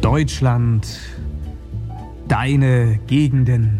Deutschland, deine Gegenden.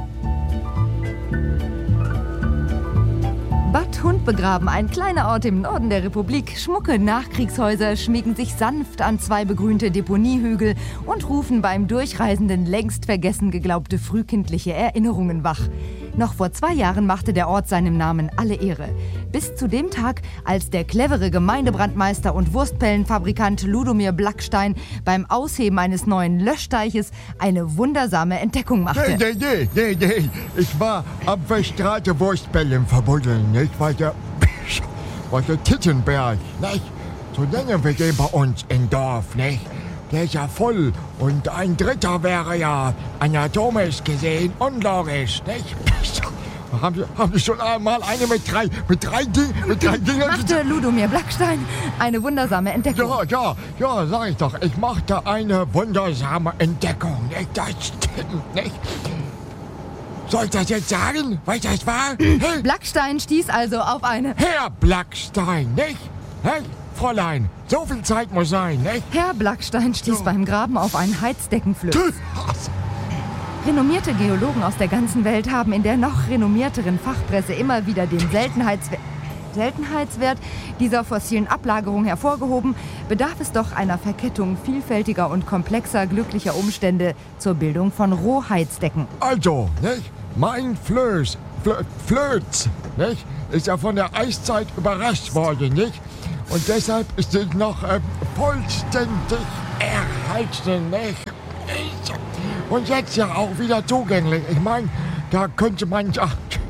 Bad Hundbegraben, ein kleiner Ort im Norden der Republik. Schmucke Nachkriegshäuser schmiegen sich sanft an zwei begrünte Deponiehügel und rufen beim Durchreisenden längst vergessen geglaubte frühkindliche Erinnerungen wach. Noch vor 2 Jahren machte der Ort seinem Namen alle Ehre. Bis zu dem Tag, als der clevere Gemeindebrandmeister und Wurstpellenfabrikant Ludomir Blackstein beim Ausheben eines neuen Löschteiches eine wundersame Entdeckung machte. Nee. Ich war am Verstraße Wurstpellen verbuddeln, nicht? Weil der Tittenberg, nicht? So nennen wir den bei uns im Dorf, nicht? Der ist ja voll und ein Dritter wäre ja anatomisch gesehen unlogisch, nicht? Haben Sie schon einmal eine mit drei Dingen? Machte Ludomir Blackstein eine wundersame Entdeckung. Ja, sag ich doch. Ich machte eine wundersame Entdeckung, nicht? Das stimmt, nicht? Soll ich das jetzt sagen, was das war? Hey? Blackstein stieß also auf eine... Herr Blackstein, nicht? Hey, Fräulein, so viel Zeit muss sein, nicht? Herr Blackstein stieß beim Graben auf einen Heizdeckenflöz. Renommierte Geologen aus der ganzen Welt haben in der noch renommierteren Fachpresse immer wieder den Seltenheitswert dieser fossilen Ablagerung hervorgehoben, bedarf es doch einer Verkettung vielfältiger und komplexer glücklicher Umstände zur Bildung von Rohheizdecken. Also, nicht? Mein Flöz, nicht? Ist ja von der Eiszeit überrascht worden, nicht? Und deshalb ist es noch vollständig erhalten, nicht? Und jetzt ja auch wieder zugänglich. Ich meine, da könnte man ja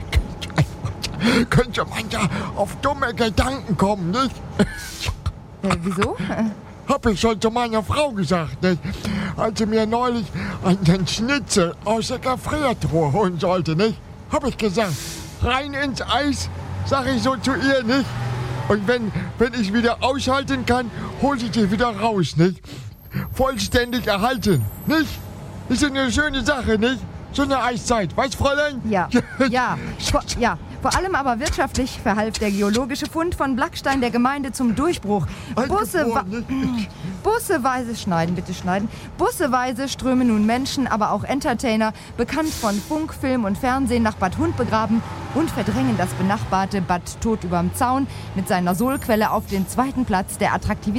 auf dumme Gedanken kommen, nicht? Wieso? Hab ich schon zu meiner Frau gesagt, nicht? Als sie mir neulich einen Schnitzel aus der Gefriertruhe holen sollte, nicht? Hab ich gesagt, rein ins Eis, sag ich so zu ihr, nicht? Und wenn ich wieder aushalten kann, hol ich die wieder raus, nicht? Vollständig erhalten, nicht? Ist eine schöne Sache, nicht? So eine Eiszeit, weißt Fräulein? Ja. Vor allem aber wirtschaftlich verhalf der geologische Fund von Blackstein der Gemeinde zum Durchbruch. Busseweise strömen nun Menschen, aber auch Entertainer, bekannt von Funk, Film und Fernsehen, nach Bad Hundbegraben und verdrängen das benachbarte Bad Tod überm Zaun mit seiner Sohlquelle auf den 2. Platz der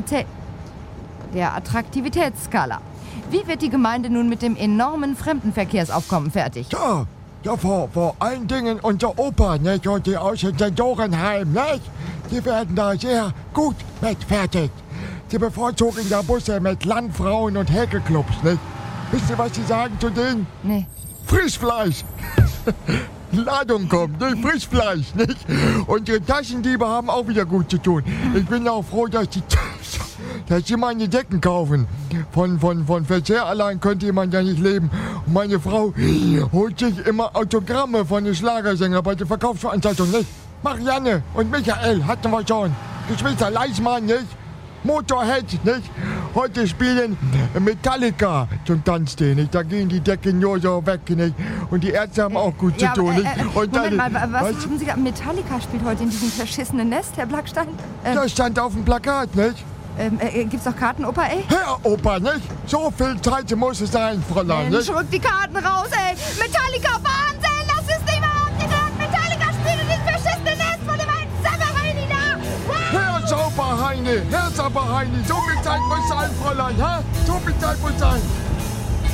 Attraktivitätsskala. Wie wird die Gemeinde nun mit dem enormen Fremdenverkehrsaufkommen fertig? Ja, vor allen Dingen unser Opa, nicht? Und die aus dem Seniorenheim, nicht? Die werden da sehr gut mit fertig. Sie bevorzugen da Busse mit Landfrauen und Häkelclubs, nicht? Wisst ihr, was sie sagen zu denen? Nee. Frischfleisch! Ladung kommt, nicht? Frischfleisch, nicht? Und die Taschendiebe haben auch wieder gut zu tun. Ich bin auch froh, dass sie meine Decken kaufen. Von Verzehr allein könnte man ja nicht leben. Und meine Frau holt sich immer Autogramme von den Schlagersängern bei der Verkaufsveranstaltung, nicht? Marianne und Michael hatten wir schon. Geschwister Leismann, nicht? Motorhead, nicht? Heute spielen Metallica zum Tanztee, nicht? Da gehen die Decken nur so weg, nicht? Und die Ärzte haben auch gut zu tun, nicht? Und Moment mal, was haben Sie gesagt? Metallica spielt heute in diesem verschissenen Nest, Herr Blackstein? Das stand auf dem Plakat, nicht? Gibt's noch Karten, Opa, ey? Herr Opa, nicht? So viel Zeit muss es sein, Fräulein, nicht? Rück die Karten raus, ey! Metallica, Wahnsinn! Das ist nicht wahr! Metallica spielt in diesem verschissenen Nest von dem einen Saberheini da! Herr Sauberheini, so viel Zeit muss sein, Fräulein, ha? So viel Zeit muss sein.